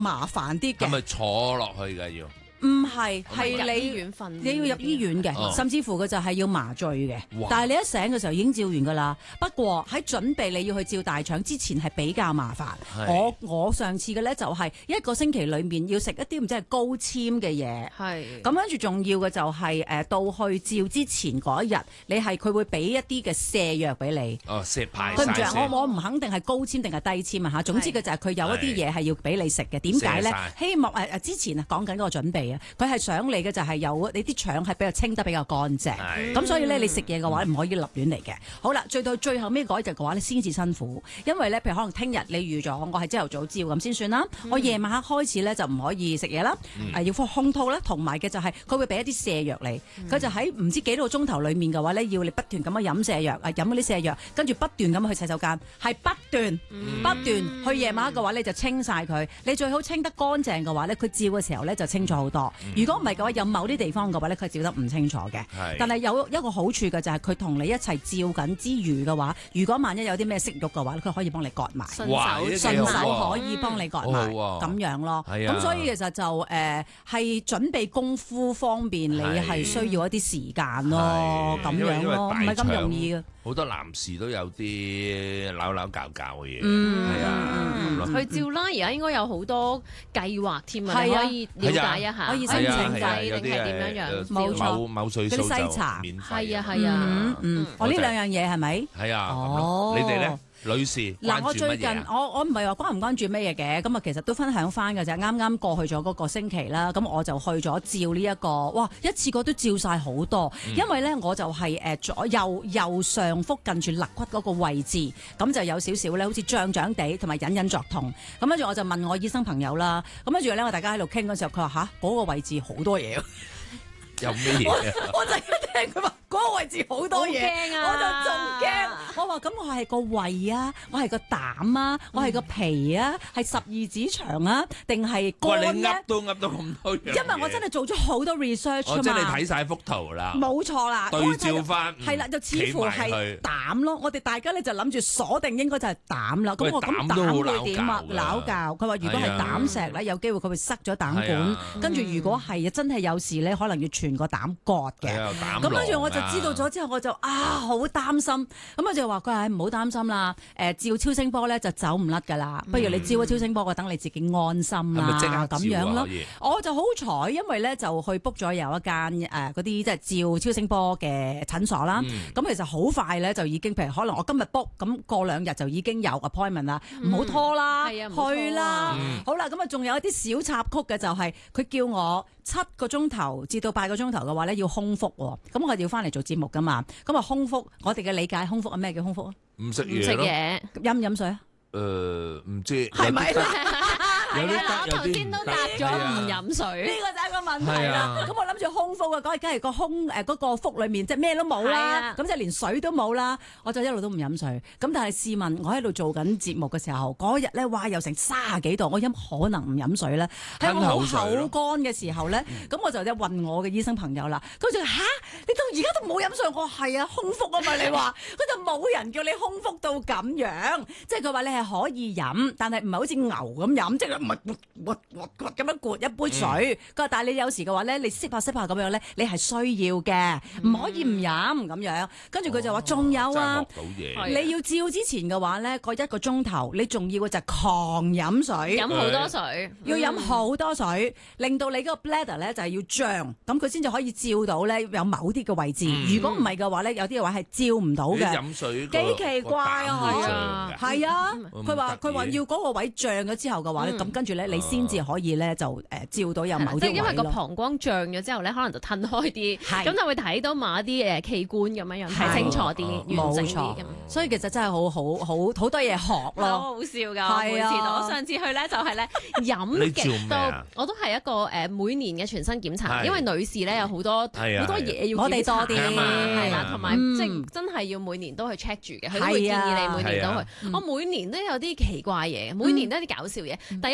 麻煩啲嘅。 係咪坐落去㗎要？ 唔係，係入醫你院瞓， 你要入醫院嘅， 哦甚至乎佢就係要麻醉嘅哇。 但係你一醒嘅時候已經照完㗎啦。不過喺準備你要去照大腸之前係比較麻煩。 係我上次嘅咧就係一個星期裡面要食一啲唔知係高纖嘅嘢。 係咁跟住仲要嘅就係到去照之前嗰一日，你係佢會俾一啲嘅瀉藥俾你。 哦，食排對唔住啊， 晒先。 我唔肯定係高纖定係低纖啊嚇。總之嘅就係佢有一啲嘢係要俾你食嘅。點解咧瀉晒？ 希望之前啊講緊嗰個準備啊，佢係想你嘅就係有你啲腸係比較清得比較乾淨。 係咁所以咧，你食嘢嘅話唔可以立亂嚟嘅。好啦，最到最後尾嗰一日嘅話咧，先至辛苦，因為咧，譬如可能聽日你預咗我係朝頭早照咁先算啦。我夜晚黑開始咧就唔可以食嘢啦，要空肚啦，同埋嘅就係佢會俾一啲瀉藥你，佢就喺唔知幾多個鐘頭裡面嘅話咧，要你不斷咁樣飲瀉藥，飲嗰啲瀉藥，跟住不斷咁去洗手間，係不斷去夜晚黑嘅話咧就清晒佢。你最好清得乾淨嘅話咧，佢照嘅時候咧就清楚好多。如果唔係嘅話，有某啲地方嘅話咧，佢照得唔清楚嘅。 係但係有一個好處嘅就係佢同你一齊照緊之餘嘅話，如果萬一有啲咩息肉嘅話，佢可以幫你割埋， 順哇呢手順幾好喎手可以幫你割埋好好喎咁樣咯。 係啊咁所以其實就係準備功夫方面，你係需要一啲時間咯，咁因為樣咯，唔係咁容易嘅。 好多男士都有啲扭扭教教嘅嘢，係啊，咁咯去照啦，而家應該有好多計劃添啊， 係啊你可以了解一下， 可以申請係啊定係點樣樣？ 冇錯某歲數就嗰啲篩查免費。 係啊係啊， 我呢兩樣嘢係咪？ 係啊，咁哦咯你哋咧，女士嗱， 關我最近注乜嘢啊？ 我唔係話關唔關注咩嘢嘅，咁啊其實都分享翻嘅就係啱啱過去咗嗰個星期啦，咁我就去咗照呢一個，哇一次過都照晒好多，因為咧我就係左右上腹近住肋骨嗰個位置，咁就有少少咧好似脹脹地同埋隱隱作痛，咁跟住我就問我醫生朋友啦，咁跟住咧我大家喺度傾嗰時候，佢話吓嗰個位置好多嘢。 有咩嘢啊？ 我就一聽佢話嗰個位置好多嘢， 好驚啊我就仲驚。我話咁我係個胃啊，我係個膽啊，我係個脾啊，係十二指腸啊，定係哇！ 肝咧你噏？都噏到咁多樣嘢， 因為我真係做咗好多 research 啊我即係你嘛。 睇晒幅圖啦， 冇錯啦， 對照翻係啦，就似乎企埋係去膽咯。我哋大家咧就諗住鎖定應該就係膽啦。咁喂我咁膽都好膽會點啊？ 拗拗教。佢話如果係係啊膽石咧，有機會佢會塞咗膽管係啊， 跟住如果係真係有事咧，可能要全個膽割嘅。 係啊，膽咁跟住我就囊啊知道咗之後，我就好擔心。咁我就話佢話唔好擔心啦。照超聲波咧就走唔甩㗎啦。不如你照咗超聲波，我等你自己安心係咪啦。 即刻照啊咁樣咯可以。 我就好彩，因為咧就去 book 咗有一間嗰啲即係照超聲波嘅診所啦。咁其實好快咧就已經，譬如可能我今日 book，咁過2日就已經有 appointment 啦。唔好拖啦， 係啊唔好拖去啦。 嗯好啦，咁啊仲有一啲小插曲嘅就係佢叫我7個鐘頭至到8個鐘頭嘅話咧要空腹喎。咁我哋要翻嚟做節目噶嘛。咁啊空腹，我哋嘅理解空腹係咩叫空腹啊？ 唔食唔食嘢咯， 嘢。 飲唔飲水啊？ 唔知係咪啦？ 有啲係啊， 得我頭先都答咗唔飲呢水。 個就係一個問題啦係啊。 咁我諗住空腹啊，梗係個胸嗰個腹裡面即係咩都冇係啦啊， 咁即係連水都冇啦。我就一路都唔飲水。咁但係試問，我喺度做緊節目嘅時候，嗰日咧哇又成30幾度，我飲可能唔飲水咧？喺我好吞口水咯口乾嘅時候咧，咁我就一問我嘅醫生朋友啦。佢就吓你到而家都冇飲水，我話係啊空腹啊嘛，你話佢就冇人叫你空腹到咁樣，即係佢話你係可以飲，但係唔係好似牛咁飲，即係唔係咁樣灌一杯水。佢話但係你有時嘅話咧，你識下咁樣咧，你係需要嘅，唔可以唔飲咁樣。跟住佢就話仲有啊。 真係學到嘢係你要照之前嘅話咧，嗰1個鐘頭你仲要嘅就係狂飲水， 飲好多水， 要飲好多水，令到你嗰個 bladder 咧就係要脹，咁佢先至可以照到咧有某啲嘅位置。如果唔係嘅話咧，有啲嘅話係照唔到嘅。 飲水幾奇怪啊！ 係啊，佢話咁得意佢話要嗰個位脹咗之後嘅話咧，咁跟住咧你先至可以咧就照到有某啲即係因為個位咯。 膀胱脹咗之後咧，可能就褪開啲， 係咁就會睇到某一啲器官咁樣樣，睇清楚啲，完整啲冇錯咁。 所以其實真係好多嘢學好咯。 好笑㗎！ 係啊每次我上次去咧就係咧飲你做極到咩啊， 我都係一個每年嘅全身檢查， 係因為女士咧有好多係啊好多嘢要我哋檢查多啲㗎嘛係啦， 啱同埋嗯即係真係要每年都去 check 住嘅，佢都會建議你每年都係啊去。我每年都有啲奇怪嘢，每年都有啲搞笑嘢。第一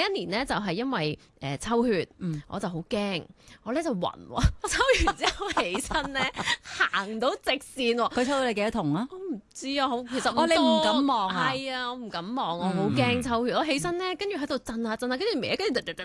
一年咧就係因為抽血，我就好驚，我咧就暈喎，我抽完之後起身咧行唔到直線喎。 佢抽到你幾多筒啊？ 我唔知啊，其實你唔敢望啊？ 係啊，我唔敢望，我好驚抽血。我起身咧，跟住喺度震下震下，跟住歪，跟住